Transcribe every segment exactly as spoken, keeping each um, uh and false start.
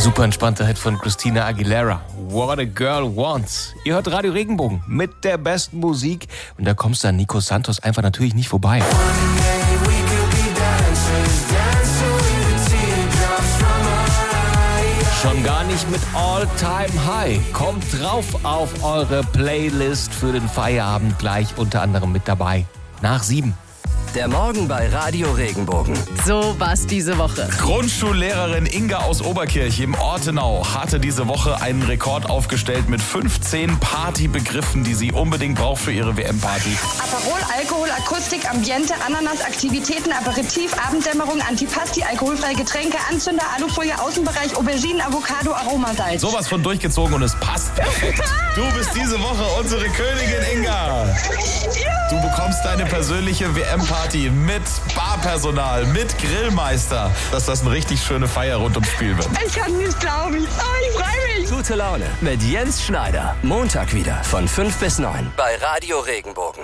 Super entspannter Hit von Christina Aguilera. What a Girl Wants. Ihr hört Radio Regenbogen mit der besten Musik. Und da kommst du an Nico Santos einfach natürlich nicht vorbei. Schon gar nicht mit All Time High. Kommt drauf auf eure Playlist für den Feierabend, gleich unter anderem mit dabei. Nach sieben. Der Morgen bei Radio Regenbogen. So war's diese Woche. Grundschullehrerin Inga aus Oberkirch im Ortenau hatte diese Woche einen Rekord aufgestellt mit fünfzehn Partybegriffen, die sie unbedingt braucht für ihre W M-Party. Aperol, Alkohol, Akustik, Ambiente, Ananas, Aktivitäten, Aperitif, Abenddämmerung, Antipasti, alkoholfreie Getränke, Anzünder, Alufolie, Außenbereich, Auberginen, Avocado, Aromasalz. Sowas von durchgezogen und es passt perfekt. Du bist diese Woche unsere Königin, Inga. Du bekommst deine persönliche W M-Party mit Barpersonal, mit Grillmeister, dass das eine richtig schöne Feier rund ums Spiel wird. Ich kann nicht glauben. Oh, ich freue mich. Gute Laune mit Jens Schneider. Montag wieder von fünf bis neun bei Radio Regenbogen.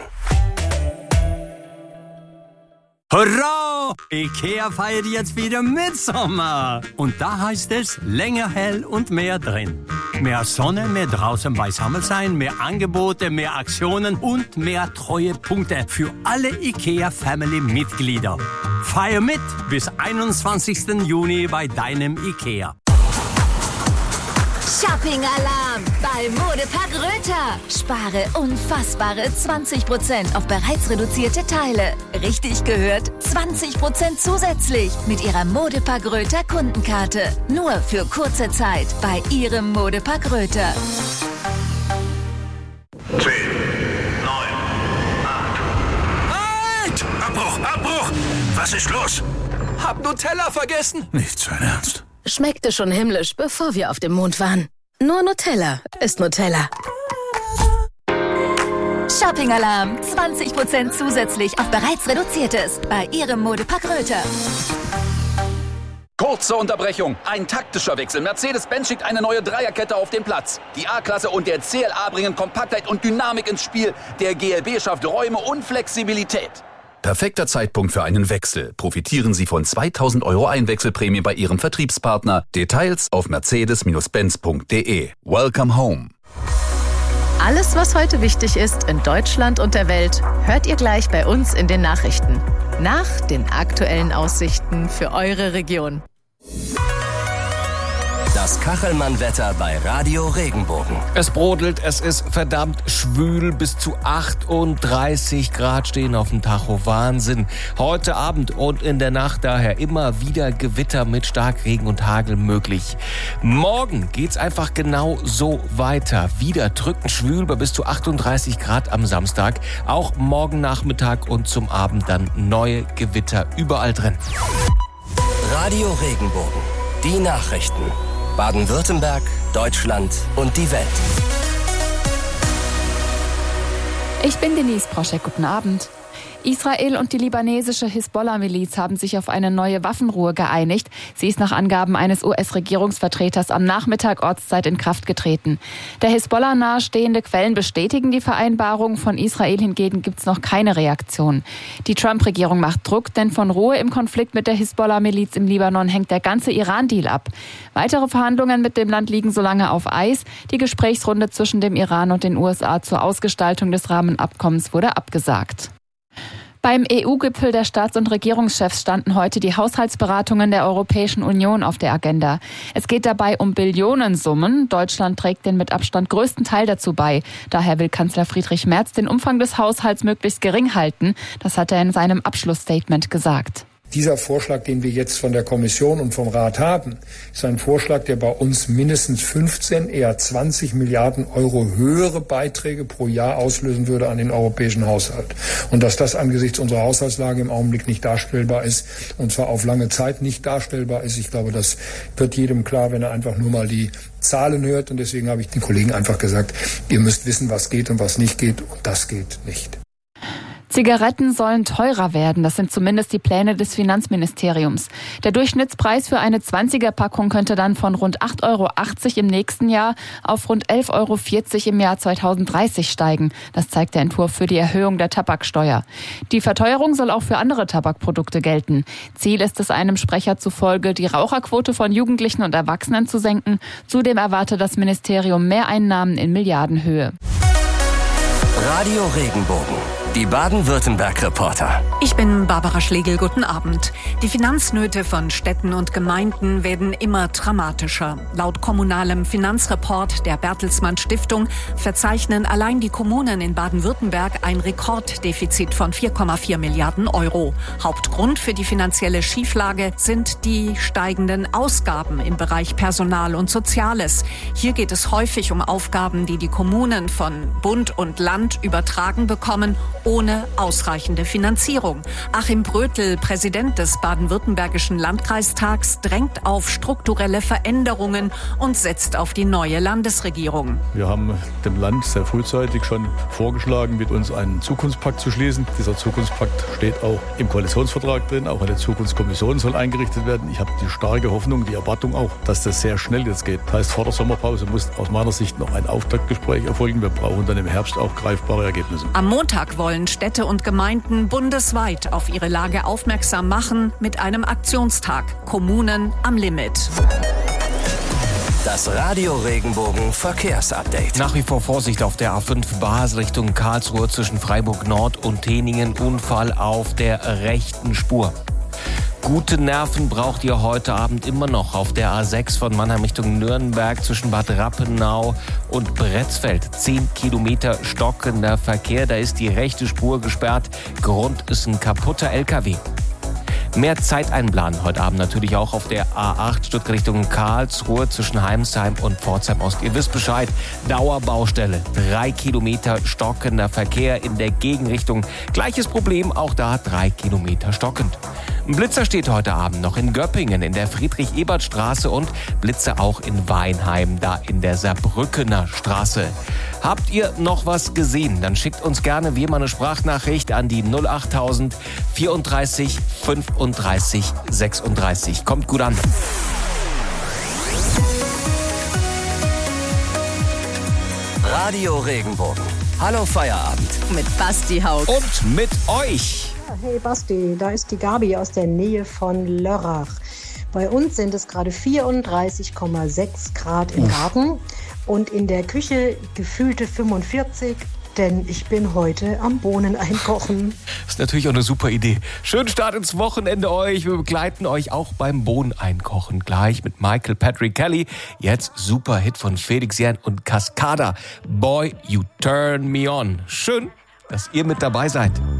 Hurra! Ikea feiert jetzt wieder Mitsommer. Und da heißt es länger hell und mehr drin. Mehr Sonne, mehr draußen beisammen sein, mehr Angebote, mehr Aktionen und mehr Treuepunkte für alle Ikea-Family-Mitglieder. Feier mit bis einundzwanzigsten Juni bei deinem Ikea. Shopping-Alarm bei Modepark Röther. Spare unfassbare zwanzig Prozent auf bereits reduzierte Teile. Richtig gehört, zwanzig Prozent zusätzlich mit Ihrer Modepark Röther Kundenkarte. Nur für kurze Zeit bei Ihrem Modepark Röther. zehn, neun, acht. Halt! Abbruch, Abbruch! Was ist los? Hab Nutella vergessen. Nicht sein Ernst. Schmeckte schon himmlisch, bevor wir auf dem Mond waren. Nur Nutella ist Nutella. Shopping-Alarm, zwanzig Prozent zusätzlich auf bereits reduziertes bei Ihrem Modepark Röther. Kurze Unterbrechung. Ein taktischer Wechsel. Mercedes-Benz schickt eine neue Dreierkette auf den Platz. Die A-Klasse und der C L A bringen Kompaktheit und Dynamik ins Spiel. Der G L B schafft Räume und Flexibilität. Perfekter Zeitpunkt für einen Wechsel. Profitieren Sie von zweitausend Euro Einwechselprämie bei Ihrem Vertriebspartner. Details auf mercedes Benz punkt de. Welcome home. Alles, was heute wichtig ist in Deutschland und der Welt, hört ihr gleich bei uns in den Nachrichten. Nach den aktuellen Aussichten für eure Region. Das Kachelmann-Wetter bei Radio Regenbogen. Es brodelt, es ist verdammt schwül, bis zu achtunddreißig Grad stehen auf dem Tacho. Wahnsinn. Heute Abend und in der Nacht daher immer wieder Gewitter mit Starkregen und Hagel möglich. Morgen geht's einfach genau so weiter. Wieder drückend schwül bei bis zu achtunddreißig Grad am Samstag. Auch morgen Nachmittag und zum Abend dann neue Gewitter überall drin. Radio Regenbogen. Die Nachrichten. Baden-Württemberg, Deutschland und die Welt. Ich bin Denise Proschek, guten Abend. Israel und die libanesische Hisbollah-Miliz haben sich auf eine neue Waffenruhe geeinigt. Sie ist nach Angaben eines U S-Regierungsvertreters am Nachmittag Ortszeit in Kraft getreten. Der Hisbollah nahestehende Quellen bestätigen die Vereinbarung. Von Israel hingegen gibt es noch keine Reaktion. Die Trump-Regierung macht Druck, denn von Ruhe im Konflikt mit der Hisbollah-Miliz im Libanon hängt der ganze Iran-Deal ab. Weitere Verhandlungen mit dem Land liegen so lange auf Eis. Die Gesprächsrunde zwischen dem Iran und den U S A zur Ausgestaltung des Rahmenabkommens wurde abgesagt. Beim E U-Gipfel der Staats- und Regierungschefs standen heute die Haushaltsberatungen der Europäischen Union auf der Agenda. Es geht dabei um Billionensummen. Deutschland trägt den mit Abstand größten Teil dazu bei. Daher will Kanzler Friedrich Merz den Umfang des Haushalts möglichst gering halten. Das hat er in seinem Abschlussstatement gesagt. Dieser Vorschlag, den wir jetzt von der Kommission und vom Rat haben, ist ein Vorschlag, der bei uns mindestens fünfzehn, eher zwanzig Milliarden Euro höhere Beiträge pro Jahr auslösen würde an den europäischen Haushalt. Und dass das angesichts unserer Haushaltslage im Augenblick nicht darstellbar ist, und zwar auf lange Zeit nicht darstellbar ist, ich glaube, das wird jedem klar, wenn er einfach nur mal die Zahlen hört. Und deswegen habe ich den Kollegen einfach gesagt, ihr müsst wissen, was geht und was nicht geht. Und das geht nicht. Zigaretten sollen teurer werden. Das sind zumindest die Pläne des Finanzministeriums. Der Durchschnittspreis für eine zwanziger-Packung könnte dann von rund acht Euro achtzig im nächsten Jahr auf rund elf Euro vierzig im Jahr zweitausenddreißig steigen. Das zeigt der Entwurf für die Erhöhung der Tabaksteuer. Die Verteuerung soll auch für andere Tabakprodukte gelten. Ziel ist es einem Sprecher zufolge, die Raucherquote von Jugendlichen und Erwachsenen zu senken. Zudem erwartet das Ministerium Mehreinnahmen in Milliardenhöhe. Radio Regenbogen. Die Baden-Württemberg-Reporter. Ich bin Barbara Schlegel, guten Abend. Die Finanznöte von Städten und Gemeinden werden immer dramatischer. Laut kommunalem Finanzreport der Bertelsmann Stiftung verzeichnen allein die Kommunen in Baden-Württemberg ein Rekorddefizit von vier Komma vier Milliarden Euro. Hauptgrund für die finanzielle Schieflage sind die steigenden Ausgaben im Bereich Personal und Soziales. Hier geht es häufig um Aufgaben, die die Kommunen von Bund und Land übertragen bekommen, ohne ausreichende Finanzierung. Achim Brötel, Präsident des baden-württembergischen Landkreistags, drängt auf strukturelle Veränderungen und setzt auf die neue Landesregierung. Wir haben dem Land sehr frühzeitig schon vorgeschlagen, mit uns einen Zukunftspakt zu schließen. Dieser Zukunftspakt steht auch im Koalitionsvertrag drin. Auch eine Zukunftskommission soll eingerichtet werden. Ich habe die starke Hoffnung, die Erwartung auch, dass das sehr schnell jetzt geht. Das heißt, vor der Sommerpause muss aus meiner Sicht noch ein Auftaktgespräch erfolgen. Wir brauchen dann im Herbst auch greifbare Ergebnisse. Am Montag wollen Städte und Gemeinden bundesweit auf ihre Lage aufmerksam machen mit einem Aktionstag. Kommunen am Limit. Das Radio Regenbogen Verkehrsupdate. Nach wie vor Vorsicht auf der A fünf Basel Richtung Karlsruhe zwischen Freiburg Nord und Teningen. Unfall auf der rechten Spur. Gute Nerven braucht ihr heute Abend immer noch auf der A sechs von Mannheim Richtung Nürnberg zwischen Bad Rappenau und Bretzfeld. Zehn Kilometer stockender Verkehr, da ist die rechte Spur gesperrt. Grund ist ein kaputter L K W. Mehr Zeit einplanen heute Abend natürlich auch auf der A acht Stuttgart Richtung Karlsruhe zwischen Heimsheim und Pforzheim Ost. Ihr wisst Bescheid, Dauerbaustelle, drei Kilometer stockender Verkehr in der Gegenrichtung. Gleiches Problem, auch da drei Kilometer stockend. Ein Blitzer steht heute Abend noch in Göppingen in der Friedrich-Ebert-Straße und Blitze auch in Weinheim, da in der Saarbrückener Straße. Habt ihr noch was gesehen? Dann schickt uns gerne wie immer eine Sprachnachricht an die null achttausend vierunddreißig fünfunddreißig sechsunddreißig. Kommt gut an. Radio Regenbogen. Hallo Feierabend. Mit Basti Haug. Und mit euch. Hey Basti, da ist die Gabi aus der Nähe von Lörrach. Bei uns sind es gerade vierunddreißig Komma sechs Grad im Garten und in der Küche gefühlte fünfundvierzig, denn ich bin heute am Bohnen einkochen. Das ist natürlich auch eine super Idee. Schönen Start ins Wochenende euch. Wir begleiten euch auch beim Bohnen einkochen. Gleich mit Michael Patrick Kelly. Jetzt super Hit von Felix Jähn und Cascada. Boy, you turn me on. Schön, dass ihr mit dabei seid.